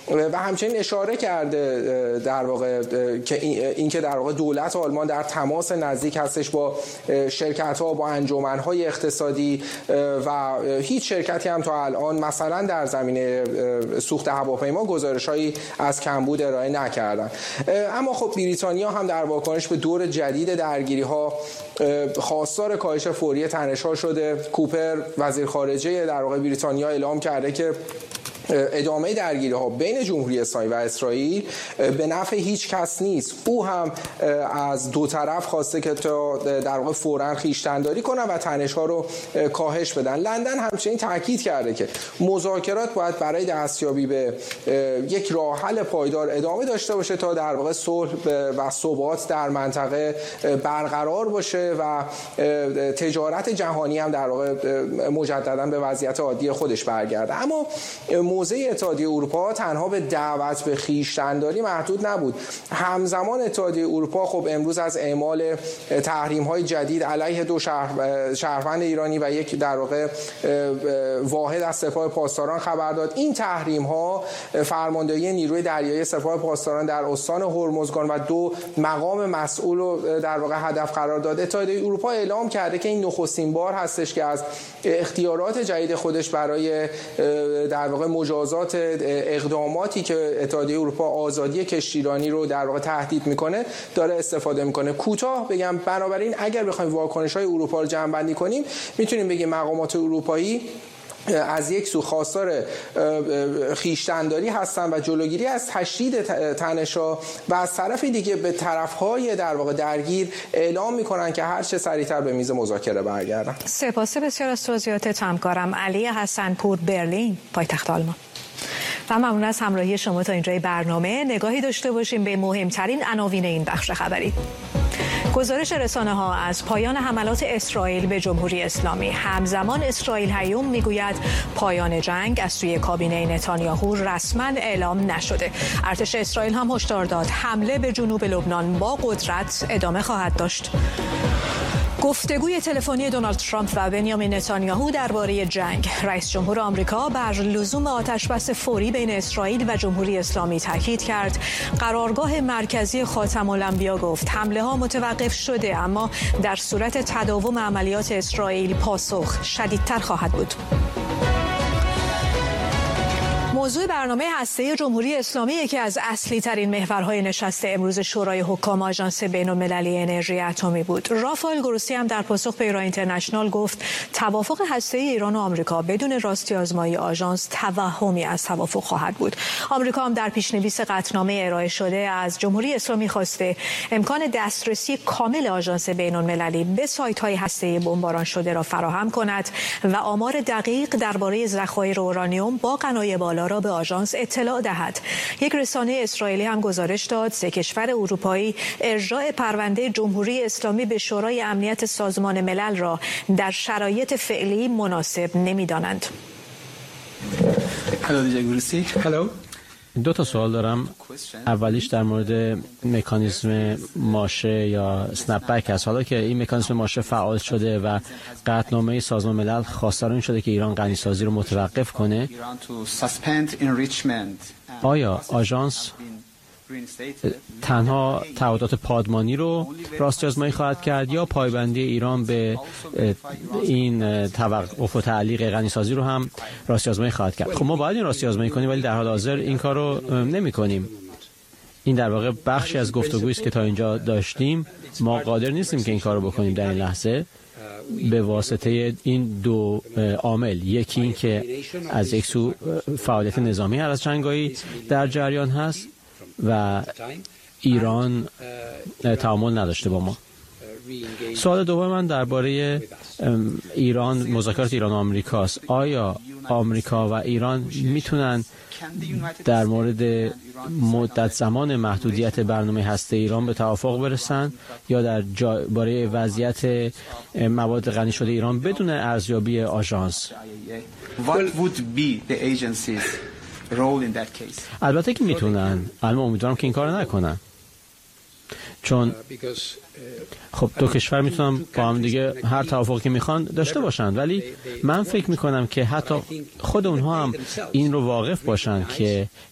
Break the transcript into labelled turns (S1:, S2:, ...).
S1: و همچنین اشاره کرده در واقع که اینکه در واقع دولت آلمان در تماس نزدیک هستش با شرکت‌ها، با انجمن‌های اقتصادی و هیچ شرکتی هم تا الان مثلا در زمینه سوخت هواپیما گزارش‌هایی از کمبود ارائه نکردن. اما خب بریتانیا هم در واکنش به دور جدید درگیری‌ها خواستار کاهش فوری تنش‌ها شده. کوپر وزیر خارجه در واقع بریتانیا اعلام کرده که ادامه درگیری‌ها بین جمهوری اسلامی و اسرائیل به نفع هیچ کس نیست. او هم از دو طرف خواسته که تا در واقع فوراً خویشتن‌داری کنن و تنش‌ها رو کاهش بدن. لندن همچنین تاکید کرده که مذاکرات باید برای دستیابی به یک راه حل پایدار ادامه داشته باشه تا در واقع صلح و ثبات در منطقه برقرار باشه و تجارت جهانی هم در واقع مجدداً به وضعیت عادی خودش برگرده. اما موضع اتحادیه اروپا تنها به دعوت به خویشتن‌داری محدود نبود. همزمان اتحادیه اروپا خب امروز از اعمال تحریم‌های جدید علیه دو شهروند ایرانی و یک در واقع واحد از سپاه پاسداران خبر داد. این تحریم‌ها فرماندهی نیروی دریایی سپاه پاسداران در استان هرمزگان و دو مقام مسئول رو در واقع هدف قرار داد. اتحادیه اروپا اعلام کرده که این نخستین بار هستش که از اختیارات جدید خودش برای در واقع مجازات اقداماتی که اتحادیه اروپا آزادی کشتیرانی رو در واقع تهدید میکنه داره استفاده میکنه. کوتاه بگم بنابراین اگر بخوایم واکنش‌های اروپا رو جمع‌بندی کنیم میتونیم بگیم مقامات اروپایی از یک سو خواستار خویشتن‌داری هستن و جلوگیری از تشدید تنش‌ها و از طرف دیگه به طرف‌های در واقع درگیر اعلام می‌کنن که هر چه سریعتر به میز مذاکره برگردن.
S2: سپاس بسیار از توضیحاتت همکارم علی حسن‌پور، برلین، پایتخت آلمان. و ممنون از همراهی شما تا اینجای برنامه. نگاهی داشته باشیم به مهمترین عناوین این بخش خبری. گزارش رسانه‌ها از پایان حملات اسرائیل به جمهوری اسلامی. همزمان اسرائیل هیوم میگوید پایان جنگ از سوی کابینه نتانیاهو رسما اعلام نشده. ارتش اسرائیل هم هشدار داد حمله به جنوب لبنان با قدرت ادامه خواهد داشت. گفتگوی تلفنی دونالد ترامپ و بنیامین نتانیاهو درباره جنگ. رئیس جمهور آمریکا بر لزوم آتشبس فوری بین اسرائیل و جمهوری اسلامی تاکید کرد. قرارگاه مرکزی خاتم الانبیا گفت حمله‌ها متوقف شده اما در صورت تداوم عملیات اسرائیل پاسخ شدیدتر خواهد بود. موضوع برنامه هسته جمهوری اسلامی یکی از اصلی ترین محورهای نشست امروز شورای حکام آژانس بین‌المللی انرژی اتمی بود. رافائل گروسی هم در پاسخ به ایران اینترنشنال گفت توافق هسته ایران و آمریکا بدون راستی آزمایی آژانس توهمی از توافق خواهد بود. آمریکا هم در پیشنویس قطعنامه ارائه شده از جمهوری اسلامی خواسته امکان دسترسی کامل آژانس بین‌المللی به سایت‌های هسته بمباران شده را فراهم کند و آمار دقیق درباره ذخایر اورانیوم با قنای بالا را به آژانس اطلاع دهد. یک رسانه اسرائیلی هم گزارش داد 3 کشور اروپایی ارجاع پرونده جمهوری اسلامی به شورای امنیت سازمان ملل را در شرایط فعلی مناسب نمی‌دانند.
S3: دو تا سوال دارم. اولیش در مورد مکانیزم ماشه یا اسنپ بک است. حالا که این مکانیزم ماشه فعال شده و قطعنامه سازمان ملل خواستار این شده که ایران غنیسازی رو متوقف کنه، آیا آژانس تنها تعهدات پادمانی رو راستی آزمایی خواهد کرد یا پایبندی ایران به این توقف و تعلیق غنیسازی رو هم راستی آزمایی خواهد کرد؟ خب ما باید این راستی آزمایی کنیم ولی در حال حاضر این کار رو نمی کنیم. این در واقع بخشی از گفتگویی است که تا اینجا داشتیم. ما قادر نیستیم که این کار رو بکنیم در این لحظه به واسطه این دو عامل. یکی این که از یک سو فعالیت نظامی هر از چنگایی در جریان هست و ایران تعامل نداشته با ما. سوال دوم من درباره ایران، مذاکرات ایران و آمریکاست. آیا آمریکا و ایران میتونن در مورد مدت زمان محدودیت برنامه هسته ایران به توافق برسن یا در باره وضعیت مواد غنی شده ایران بدون ارزیابی آژانس؟ البته که میتونن، اما امیدوارم که این کار نکنن، چون خب دو کشور میتونن با هم دیگه هر توافقی که میخوان داشته باشن، ولی من فکر میکنم که حتی خود اونها هم این رو واقف باشن که